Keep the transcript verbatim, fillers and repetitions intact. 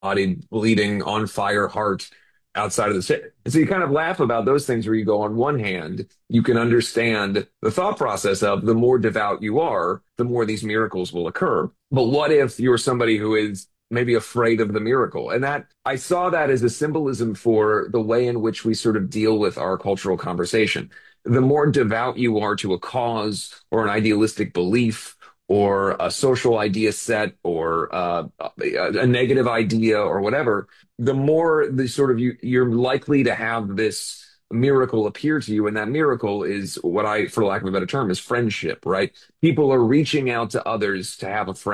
bodied, bleeding, on fire heart outside of the city. And so you kind of laugh about those things where you go, on one hand, you can understand the thought process of the more devout you are, the more these miracles will occur. But what if you're somebody who is maybe afraid of the miracle? And that I saw that as a symbolism for the way in which we sort of deal with our cultural conversation. The more devout you are to a cause or an idealistic belief, or a social idea set, or uh, a, a negative idea, or whatever, the more the sort of you, you're likely to have this miracle appear to you. And that miracle is what I, for lack of a better term, is friendship, right? People are reaching out to others to have a friend.